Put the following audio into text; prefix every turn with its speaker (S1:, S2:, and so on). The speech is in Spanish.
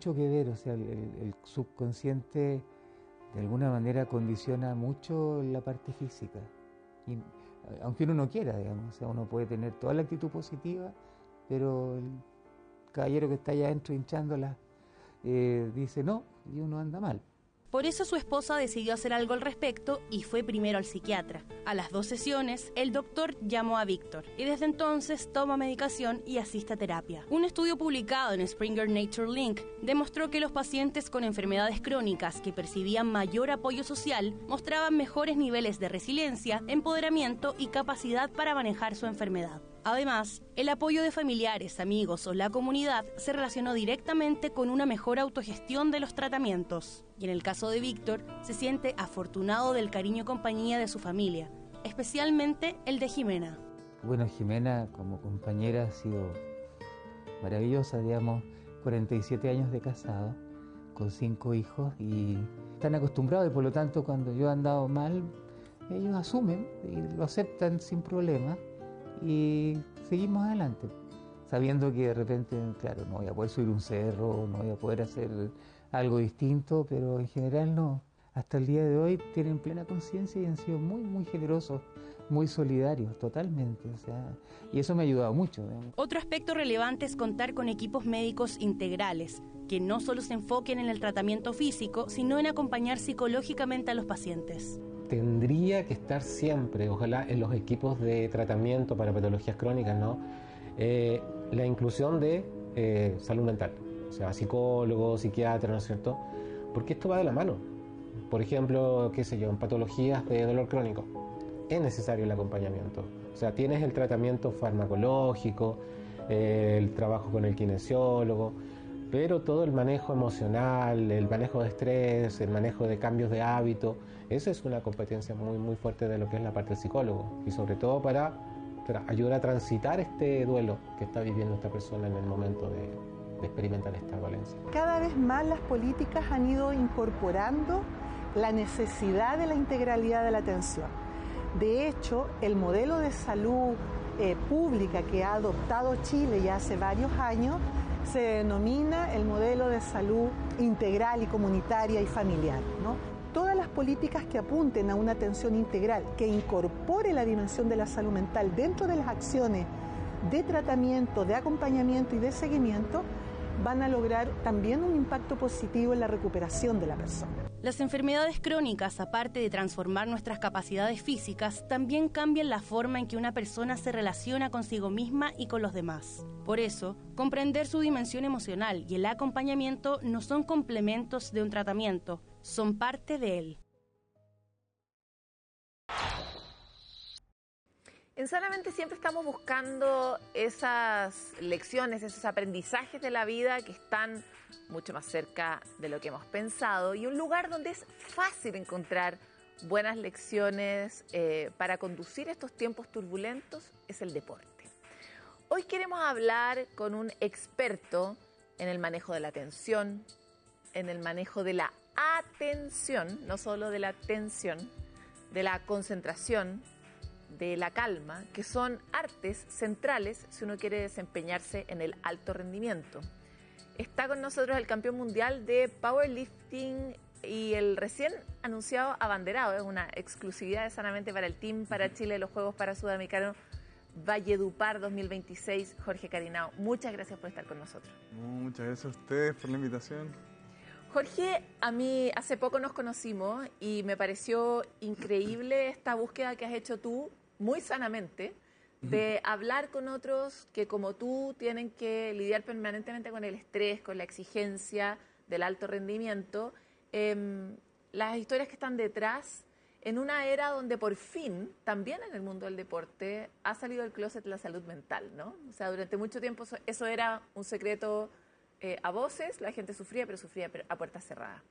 S1: Mucho que ver, o sea, el subconsciente de alguna manera condiciona mucho la parte física. Y, aunque uno no quiera, digamos, o sea, uno puede tener toda la actitud positiva, pero el caballero que está allá adentro hinchándola dice no, y uno anda mal.
S2: Por eso su esposa decidió hacer algo al respecto y fue primero al psiquiatra. A las 2 sesiones, el doctor llamó a Víctor y desde entonces toma medicación y asiste a terapia. Un estudio publicado en Springer Nature Link demostró que los pacientes con enfermedades crónicas que percibían mayor apoyo social mostraban mejores niveles de resiliencia, empoderamiento y capacidad para manejar su enfermedad. Además, el apoyo de familiares, amigos o la comunidad se relacionó directamente con una mejor autogestión de los tratamientos. Y en el caso de Víctor, se siente afortunado del cariño y compañía de su familia, especialmente el de Jimena.
S1: Bueno, Jimena como compañera ha sido maravillosa, digamos, 47 años de casado, con 5 hijos y están acostumbrados y por lo tanto cuando yo he andado mal, ellos asumen y lo aceptan sin problema. Y seguimos adelante, sabiendo que de repente, claro, no voy a poder subir un cerro, no voy a poder hacer algo distinto, pero en general no. Hasta el día de hoy tienen plena conciencia y han sido muy, muy generosos, muy solidarios, totalmente. O sea, y eso me ha ayudado mucho.
S2: Otro aspecto relevante es contar con equipos médicos integrales, que no solo se enfoquen en el tratamiento físico, sino en acompañar psicológicamente a los pacientes.
S3: Tendría que estar siempre, ojalá, en los equipos de tratamiento para patologías crónicas, ¿no? La inclusión de salud mental, o sea, psicólogos, psiquiatras, ¿no es cierto? Porque esto va de la mano. Por ejemplo, qué sé yo, en patologías de dolor crónico, es necesario el acompañamiento. O sea, tienes el tratamiento farmacológico, el trabajo con el kinesiólogo, pero todo el manejo emocional, el manejo de estrés, el manejo de cambios de hábito, esa es una competencia muy, muy fuerte de lo que es la parte del psicólogo y sobre todo para ayudar a transitar este duelo que está viviendo esta persona en el momento de experimentar esta dolencia.
S4: Cada vez más las políticas han ido incorporando la necesidad de la integralidad de la atención. De hecho, el modelo de salud pública que ha adoptado Chile ya hace varios años se denomina el modelo de salud integral y comunitaria y familiar, ¿no? Todas las políticas que apunten a una atención integral, que incorpore la dimensión de la salud mental dentro de las acciones de tratamiento, de acompañamiento y de seguimiento, van a lograr también un impacto positivo en la recuperación de la persona.
S2: Las enfermedades crónicas, aparte de transformar nuestras capacidades físicas, también cambian la forma en que una persona se relaciona consigo misma y con los demás. Por eso, comprender su dimensión emocional y el acompañamiento no son complementos de un tratamiento, son parte de él.
S5: En Sanamente siempre estamos buscando esas lecciones, esos aprendizajes de la vida que están mucho más cerca de lo que hemos pensado y un lugar donde es fácil encontrar buenas lecciones para conducir estos tiempos turbulentos es el deporte. Hoy queremos hablar con un experto en el manejo de la tensión, en el manejo de la atención, no solo de la tensión, de la concentración, de la calma, que son artes centrales si uno quiere desempeñarse en el alto rendimiento. Está con nosotros el campeón mundial de powerlifting y el recién anunciado abanderado, es una exclusividad de Sanamente para el Team para Chile de los Juegos para Sudamericanos Valledupar 2026, Jorge Carinao. Muchas gracias por estar con nosotros.
S6: Muchas gracias a ustedes por la invitación.
S5: Jorge, a mí hace poco nos conocimos y me pareció increíble esta búsqueda que has hecho tú, muy sanamente, de hablar con otros que como tú tienen que lidiar permanentemente con el estrés, con la exigencia del alto rendimiento, las historias que están detrás, en una era donde por fin, también en el mundo del deporte, ha salido del closet la salud mental, ¿no? O sea, durante mucho tiempo eso era un secreto a voces, la gente sufría, pero sufría a puertas cerradas.